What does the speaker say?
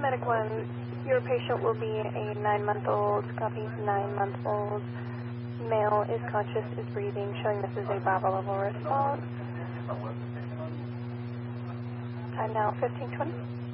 Medic 1, your patient will be a 9-month-old, copy 9-month-old male, is conscious, is breathing, showing this is a Bravo level response. Time now 15:20.